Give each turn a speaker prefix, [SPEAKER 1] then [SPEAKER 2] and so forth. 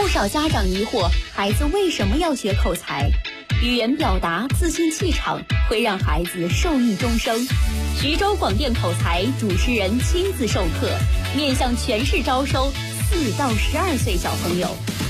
[SPEAKER 1] 少家长疑惑，孩子为什么要学口才？语言表达、自信气场会让孩子受益终生。徐州广电口才主持人亲自授课，面向全市招收4到12岁小朋友。